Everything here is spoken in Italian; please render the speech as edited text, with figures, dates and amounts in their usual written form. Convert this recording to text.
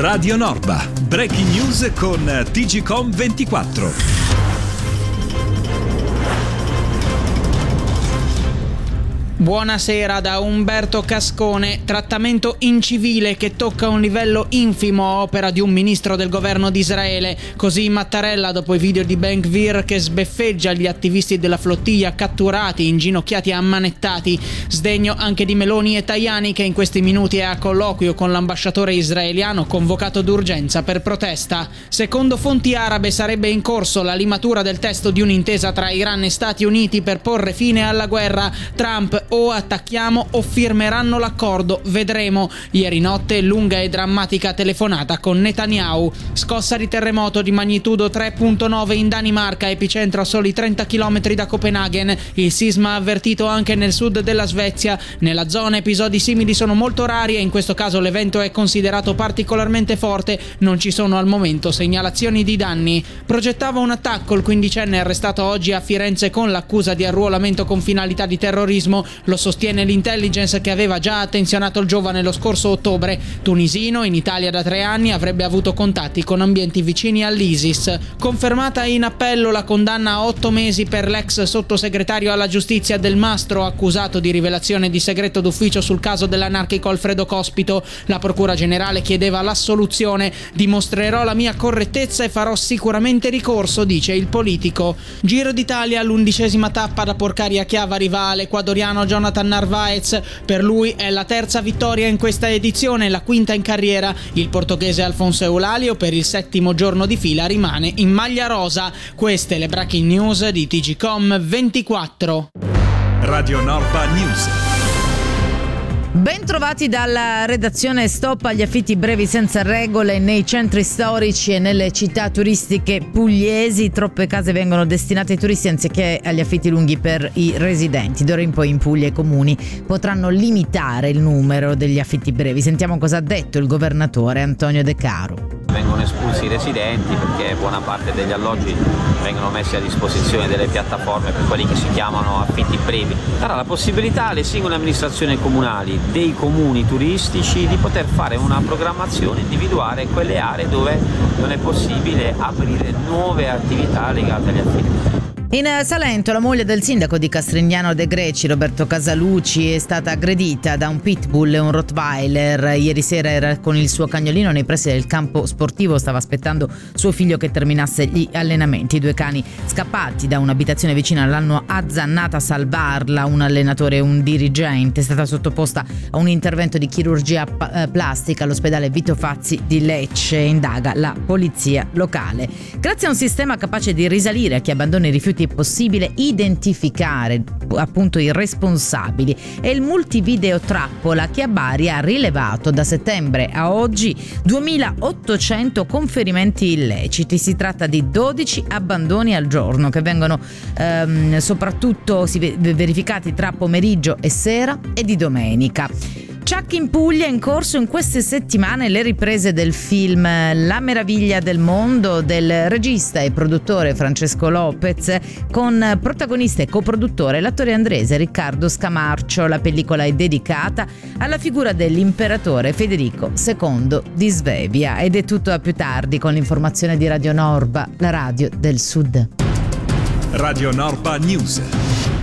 Radio Norba, breaking news con TGcom 24. Buonasera da Umberto Cascone. Trattamento incivile che tocca un livello infimo a opera di un ministro del governo di Israele. Così Mattarella dopo i video di Ben Gvir che sbeffeggia gli attivisti della flottiglia catturati, inginocchiati e ammanettati. Sdegno anche di Meloni e Tajani, che in questi minuti è a colloquio con l'ambasciatore israeliano convocato d'urgenza per protesta. Secondo fonti arabe sarebbe in corso la limatura del testo di un'intesa tra Iran e Stati Uniti per porre fine alla guerra. Trump: o attacchiamo o firmeranno l'accordo, vedremo. Ieri notte lunga e drammatica telefonata con Netanyahu. Scossa di terremoto di magnitudo 3.9 in Danimarca, epicentro a soli 30 km da Copenaghen. Il sisma avvertito anche nel sud della Svezia. Nella zona episodi simili sono molto rari e in questo caso l'evento è considerato particolarmente forte. Non ci sono al momento segnalazioni di danni. Progettava un attacco il quindicenne arrestato oggi a Firenze con l'accusa di arruolamento con finalità di terrorismo. Lo sostiene l'intelligence, che aveva già attenzionato il giovane lo scorso ottobre. Tunisino, in Italia da 3 anni, avrebbe avuto contatti con ambienti vicini all'ISIS. Confermata in appello la condanna a 8 mesi per l'ex sottosegretario alla giustizia Del Mastro, accusato di rivelazione di segreto d'ufficio sul caso dell'anarchico Alfredo Cospito. La procura generale chiedeva l'assoluzione. Dimostrerò la mia correttezza e farò sicuramente ricorso, dice il politico. Giro d'Italia, l'11ª tappa da Porcaria Chiava arriva all'ecuadoriano Jonathan Narvaez. Per lui è la terza vittoria in questa edizione, la quinta in carriera. Il portoghese Alfonso Eulalio per il 7° giorno di fila rimane in maglia rosa. Queste le breaking news di TGcom 24. Radio Norba News. Ben trovati dalla redazione. Stop agli affitti brevi senza regole nei centri storici e nelle città turistiche pugliesi. Troppe case vengono destinate ai turisti anziché agli affitti lunghi per i residenti. D'ora in poi in Puglia i comuni potranno limitare il numero degli affitti brevi. Sentiamo cosa ha detto il governatore Antonio De Caro. Vengono espulsi i residenti perché buona parte degli alloggi vengono messi a disposizione delle piattaforme per quelli che si chiamano affitti brevi. Darà la possibilità alle singole amministrazioni comunali, dei comuni turistici, di poter fare una programmazione, individuare quelle aree dove non è possibile aprire nuove attività legate agli affitti. In Salento la moglie del sindaco di Castrignano de' Greci, Roberto Casalucci, è stata aggredita da un pitbull e un rottweiler. Ieri sera era con il suo cagnolino nei pressi del campo sportivo, stava aspettando suo figlio che terminasse gli allenamenti. I 2 cani scappati da un'abitazione vicina l'hanno azzannata a salvarla. Un allenatore e un dirigente. È stata sottoposta a un intervento di chirurgia plastica all'ospedale Vito Fazzi di Lecce. Indaga la polizia locale. Grazie a un sistema capace di risalire a chi abbandona i rifiuti è possibile identificare appunto i responsabili. È il multivideo trappola che a Bari ha rilevato da settembre a oggi 2800 conferimenti illeciti. Si tratta di 12 abbandoni al giorno che vengono soprattutto verificati tra pomeriggio e sera e di domenica. Ciak in Puglia, in corso in queste settimane le riprese del film La meraviglia del mondo del regista e produttore Francesco Lopez, con protagonista e coproduttore l'attore andrese Riccardo Scamarcio. La pellicola è dedicata alla figura dell'imperatore Federico II di Svevia. Ed è tutto, a più tardi con l'informazione di Radio Norba, la radio del Sud. Radio Norba News.